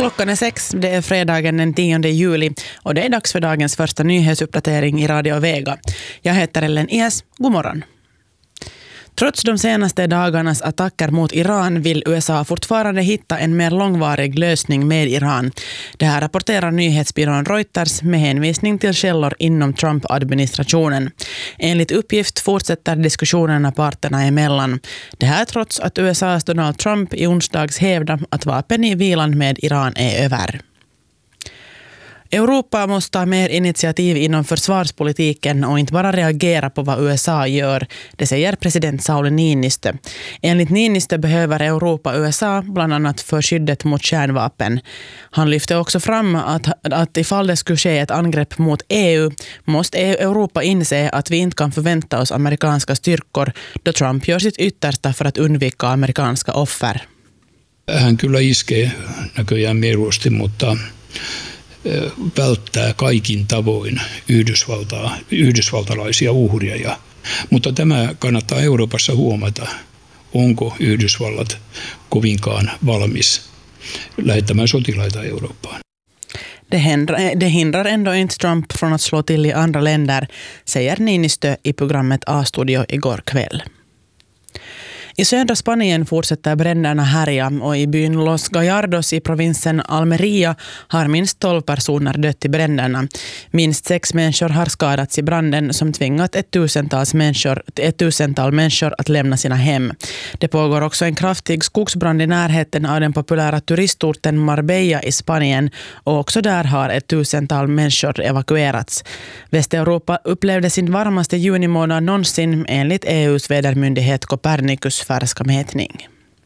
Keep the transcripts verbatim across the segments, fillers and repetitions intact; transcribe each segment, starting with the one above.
Klockan är sex, det är fredagen den tionde juli och det är dags för dagens första nyhetsuppdatering i Radio Vega. Jag heter Ellen Ies, god morgon. Trots de senaste dagarnas attacker mot Iran vill U S A fortfarande hitta en mer långvarig lösning med Iran. Det här rapporterar nyhetsbyrån Reuters med hänvisning till källor inom Trump-administrationen. Enligt uppgift fortsätter diskussionerna parterna emellan. Det här trots att U S A:s Donald Trump i onsdags hävdade att vapen i vilan med Iran är över. Europa måste ta mer initiativ inom försvarspolitiken och inte bara reagera på vad U S A gör, det säger president Sauli Niinistö. Enligt Niinistö behöver Europa U S A bland annat för skyddet mot kärnvapen. Han lyfte också fram att, att ifall det skulle ske ett angrepp mot E U måste Europa inse att vi inte kan förvänta oss amerikanska styrkor då Trump gör sitt yttersta för att undvika amerikanska offer. Hän kyllä iskee näköjään mieluusti, mutta välttää kaikin tavoin Yhdysvaltaa, yhdysvaltalaisia uhria. Ja, mutta tämä kannattaa Euroopassa huomata, onko Yhdysvallat kovinkaan valmis lähettämään sotilaita Eurooppaan. Det hindrar, det hindrar ändå inte Trump från att slå till i andra länder, säger Niinistö i programmet A-studio igår kväll. I södra Spanien fortsätter bränderna härja och i byn Los Gallardos i provinsen Almeria har minst tolv personer dött i bränderna. Minst sex människor har skadats i branden som tvingat ett tusentals människor, ett tusental människor att lämna sina hem. Det pågår också en kraftig skogsbrand i närheten av den populära turistorten Marbella i Spanien och också där har ett tusental människor evakuerats. Västeuropa upplevde sin varmaste junimånad någonsin enligt E U:s vädermyndighet Copernicus färska mätning.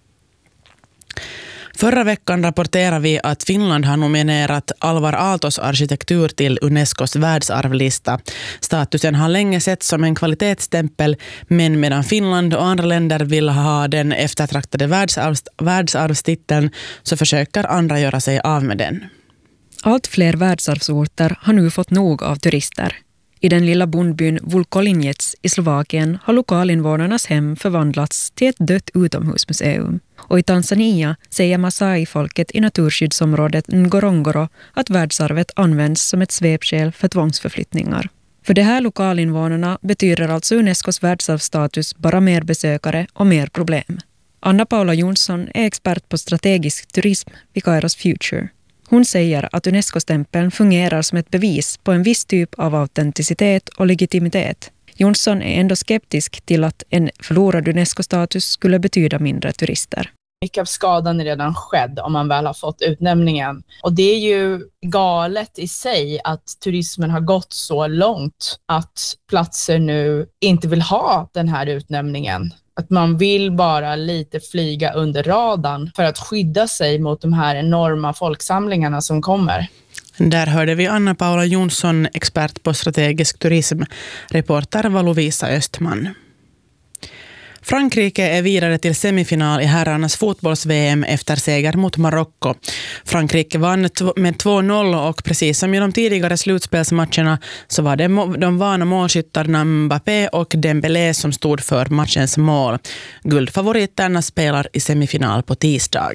Förra veckan rapporterar vi att Finland har nominerat Alvar Aaltos arkitektur till Unescos världsarvlista. Statusen har länge sett som en kvalitetsstämpel, men medan Finland och andra länder vill ha den eftertraktade världsarvs- världsarvstiteln så försöker andra göra sig av med den. Allt fler världsarvsorter har nu fått nog av turister. I den lilla bondbyn Vulkolinjec i Slovakien har lokalinvånarnas hem förvandlats till ett dött utomhusmuseum. Och i Tanzania säger Masai-folket i naturskyddsområdet Ngorongoro att världsarvet används som ett svepskäl för tvångsförflyttningar. För de här lokalinvånarna betyder alltså Unescos världsarvstatus bara mer besökare och mer problem. Anna Paula Jonsson är expert på strategisk turism vid Kairos Future. Hon säger att UNESCO-stämpeln fungerar som ett bevis på en viss typ av autenticitet och legitimitet. Jonsson är ändå skeptisk till att en förlorad UNESCO-status skulle betyda mindre turister. Mycket av skadan är redan skedd om man väl har fått utnämningen. Och det är ju galet i sig att turismen har gått så långt att platser nu inte vill ha den här utnämningen. Att man vill bara lite flyga under radarn för att skydda sig mot de här enorma folksamlingarna som kommer. Där hörde vi Anna Paula Jonsson, expert på strategisk turism. Reporter var Lovisa Östman. Frankrike är vidare till semifinal i herrarnas fotbolls-V M efter seger mot Marocko. Frankrike vann med två noll och precis som i de tidigare slutspelsmatcherna så var det de vana målskyttarna Mbappé och Dembélé som stod för matchens mål. Guldfavoriterna spelar i semifinal på tisdag.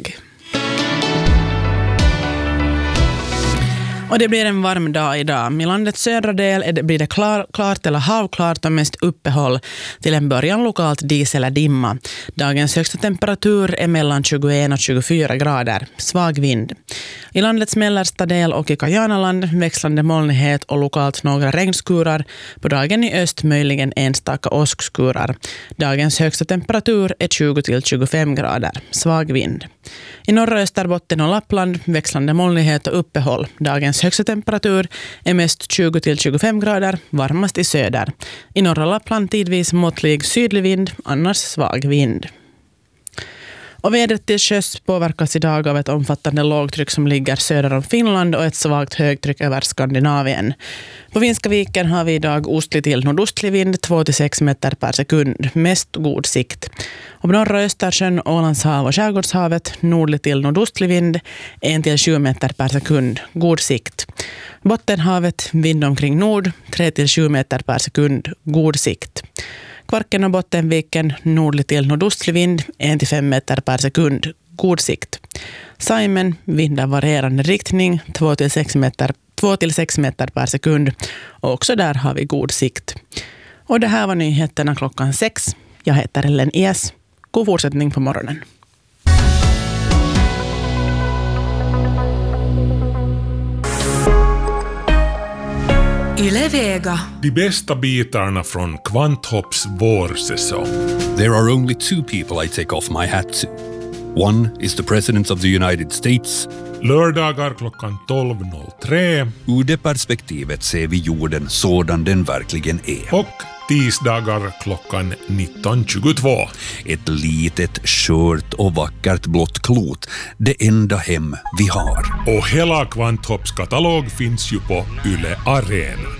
Och det blir en varm dag idag. I landets södra del blir det klar, klart eller halvklart och mest uppehåll. Till en början lokalt dis eller dimma. Dagens högsta temperatur är mellan tjugoett och tjugofyra grader. Svag vind. I landets mellersta del och i Kajanaland växlande molnighet och lokalt några regnskurar. På dagen i öst möjligen enstaka åskskurar. Dagens högsta temperatur är tjugo till tjugofem grader. Svag vind. I norra Österbotten och Lappland växlande molnighet och uppehåll. Dagens högsta temperatur är mest tjugo till tjugofem grader, varmast i söder. I norra Lappland tidvis måttlig sydlig vind, annars svag vind. Och vädret till sjöss påverkas idag av ett omfattande lågtryck som ligger söder om Finland och ett svagt högtryck över Skandinavien. På Finska viken har vi idag ostlig till nordostlig vind, två till sex meter per sekund, mest god sikt. Och på norra Östersjön, Ålandshav och Skärgårdshavet, nordlig till nordostlig vind, en till sju meter per sekund, god sikt. Bottenhavet, vind omkring nord, tre till sju meter per sekund, god sikt. Kvarken och Bottenviken, nordlig till nordostlig vind, en till fem meter per sekund, god sikt. Simon, vindar varierande riktning, två till sex meter, två till sex meter per sekund. Och också där har vi god sikt. Och det här var nyheterna klockan sex. Jag heter Ellen Ies. God fortsättning på morgonen. Yle Vega. De bästa bitarna från Kvanthopps vårsäsong. There are only two people I take off my hat to. One is the President of the United States. Lördagar klockan tolv noll tre. Ur det perspektivet ser vi jorden sådan den verkligen är. Och tisdagar klockan nitton tjugotvå. Ett litet, skört och vackert blått klot. Det enda hem vi har. Och hela Kvanthopps katalog finns ju på Yle Arena.